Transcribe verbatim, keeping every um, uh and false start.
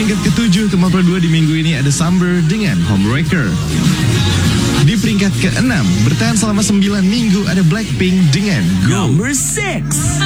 peringkat ketujuh ke lima puluh dua di minggu ini ada Summer dengan Homewrecker. Di peringkat keenam, bertahan selama sembilan minggu ada Blackpink dengan Go. Number six.